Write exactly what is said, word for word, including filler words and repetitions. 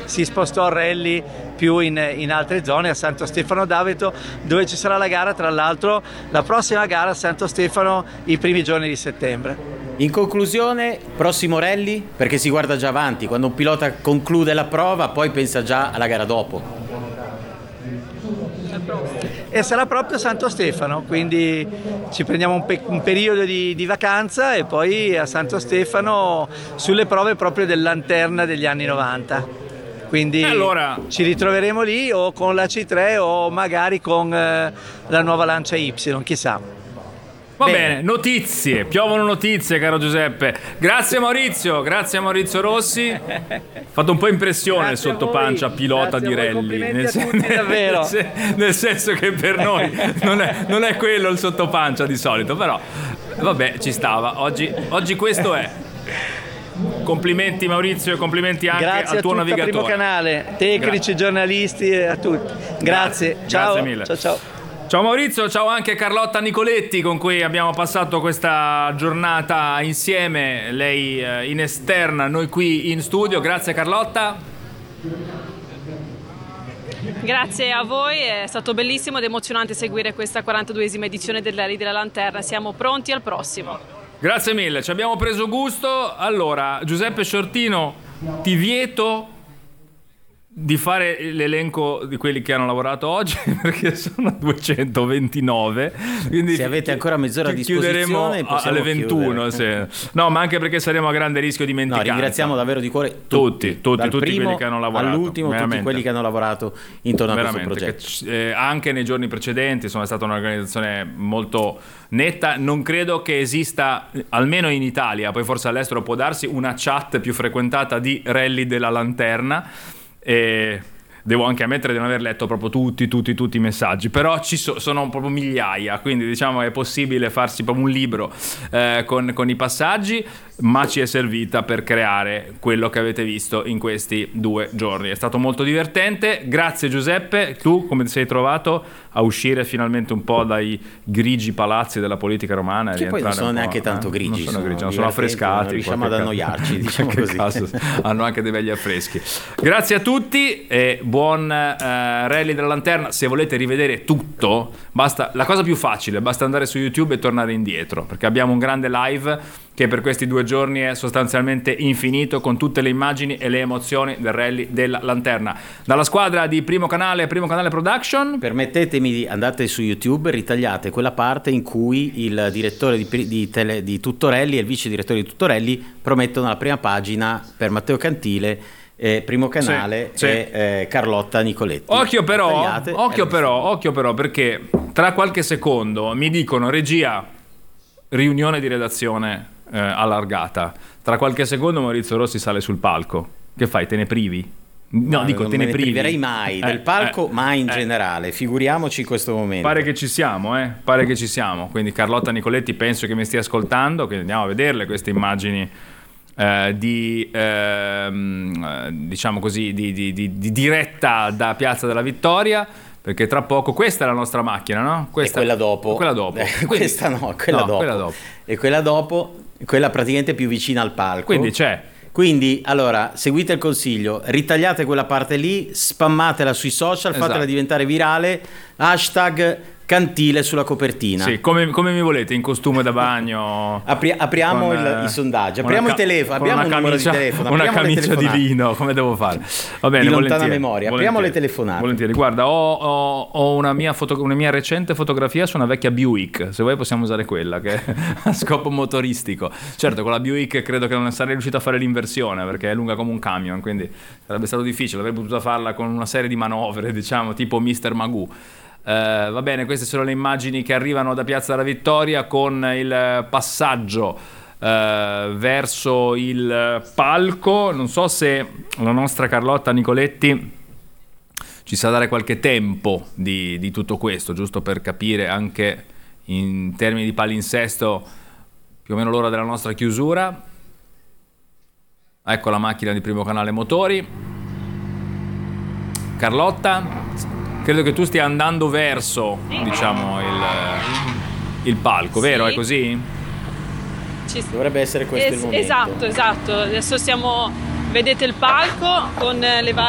si spostò il rally più in, in altre zone, a Santo Stefano d'Aveto, dove ci sarà la gara, tra l'altro la prossima gara a Santo Stefano i primi giorni di settembre. In conclusione, prossimo rally, perché si guarda già avanti, quando un pilota conclude la prova poi pensa già alla gara dopo. E sarà proprio Santo Stefano, quindi ci prendiamo un, pe- un periodo di, di vacanza e poi a Santo Stefano sulle prove proprio del Lanterna degli anni novanta. Quindi allora ci ritroveremo lì o con la C tre o magari con eh, la nuova Lancia Y, chissà. Va bene. bene, notizie, piovono notizie, caro Giuseppe. Grazie Maurizio, grazie a Maurizio Rossi. Ha fatto un po' impressione Grazie il sottopancia pilota Grazie di rally. Complimenti Nel, a tutti, davvero. Nel, sen- nel senso che per noi non è, non è quello il sottopancia di solito, però vabbè, ci stava. Oggi, oggi questo è. Complimenti Maurizio e complimenti anche Grazie al tuo a tutto, navigatore. Primo Canale, tecnici, Grazie. giornalisti e a tutti. Grazie, ciao. Grazie mille. Ciao ciao. Ciao Maurizio, ciao anche Carlotta Nicoletti con cui abbiamo passato questa giornata insieme, lei in esterna, noi qui in studio. Grazie Carlotta. Grazie a voi, è stato bellissimo ed emozionante seguire questa quarantaduesima edizione del Rally della Lanterna, siamo pronti al prossimo. Grazie mille, ci abbiamo preso gusto. Allora, Giuseppe Shortino, ti vieto di fare l'elenco di quelli che hanno lavorato oggi perché sono duecentoventinove, quindi se avete ancora mezz'ora a disposizione chiuderemo alle ventuno, sì. No, ma anche perché saremo a grande rischio di dimenticanza. No, ringraziamo davvero di cuore tutti, tutti, dal tutti primo quelli che hanno lavorato all'ultimo, veramente. Tutti quelli che hanno lavorato intorno veramente, a questo progetto che, eh, anche nei giorni precedenti insomma è stata un'organizzazione molto netta. Non credo che esista, almeno in Italia, poi forse all'estero può darsi, una chat più frequentata di Rally della Lanterna. E devo anche ammettere di non aver letto proprio tutti, tutti, tutti i messaggi, però ci so, sono proprio migliaia, quindi diciamo è possibile farsi proprio un libro eh, con, con i passaggi, ma ci è servita per creare quello che avete visto in questi due giorni. È stato molto divertente. Grazie Giuseppe. Tu come ti sei trovato a uscire finalmente un po' dai grigi palazzi della politica romana? Che poi non sono neanche tanto eh? grigi, non sono, sono grigi, non sono affrescati. Non riusciamo ad annoiarci, diciamo così. Caso, hanno anche dei belli affreschi. Grazie a tutti e buon eh, Rally della Lanterna. Se volete rivedere tutto, basta, la cosa più facile, basta andare su YouTube e tornare indietro, perché abbiamo un grande live che per questi due giorni è sostanzialmente infinito, con tutte le immagini e le emozioni del Rally della Lanterna. Dalla squadra di Primo Canale, Primo Canale Production. Permettetemi di andate su YouTube, ritagliate quella parte in cui il direttore di, di, tele, di Tuttorelli e il vice direttore di Tuttorelli promettono la prima pagina per Matteo Cantile, eh, Primo Canale, sì, sì. e eh, Carlotta Nicoletti. Occhio però, Tagliate, occhio eh, però, occhio però, perché tra qualche secondo mi dicono regia, riunione di redazione eh, allargata. Tra qualche secondo Maurizio Rossi sale sul palco. Che fai? Te ne privi? No, no dico non te me ne ne privi. priverei mai del eh, palco, eh, mai in eh. generale. Figuriamoci in questo momento. Pare che ci siamo, eh? Pare che ci siamo. Quindi Carlotta Nicoletti penso che mi stia ascoltando, quindi andiamo a vederle queste immagini eh, di ehm, diciamo così di, di, di, di diretta da Piazza della Vittoria. Perché tra poco questa è la nostra macchina, no? Questa, e quella dopo. Quella dopo. Quindi, questa no, quella, no dopo. quella dopo. E quella dopo, quella praticamente più vicina al palco. Quindi c'è. Quindi, allora, seguite il consiglio, ritagliate quella parte lì, spammatela sui social, Esatto. fatela diventare virale, hashtag Cantile sulla copertina. Sì, come, come mi volete, in costume da bagno. Apri- apriamo con, il, eh, i sondaggi, apriamo ca- il telefono, abbiamo una un numero camicia, di telefono, una apriamo le camicia di telefonate. vino, come devo fare? Va bene, Di lontana volentieri, memoria, apriamo volentieri, le telefonate. Volentieri, guarda, ho, ho, ho una, mia foto, una mia recente fotografia su una vecchia Buick, se vuoi possiamo usare quella, che è a scopo motoristico. Certo, con la Buick credo che non sarei riuscito a fare l'inversione, perché è lunga come un camion, quindi sarebbe stato difficile, avrei potuto farla con una serie di manovre, diciamo, tipo mister Magoo. Uh, va bene, queste sono le immagini che arrivano da Piazza della Vittoria con il passaggio uh, verso il palco. Non so se la nostra Carlotta Nicoletti ci sa dare qualche tempo di, di tutto questo, giusto per capire anche in termini di palinsesto più o meno l'ora della nostra chiusura. Ecco la macchina di Primo Canale Motori. Carlotta, credo che tu stia andando verso, diciamo, il, il palco, vero? Sì. È così? Ci... Dovrebbe essere questo Es- il momento. Esatto, esatto. Adesso siamo, vedete il palco con le varie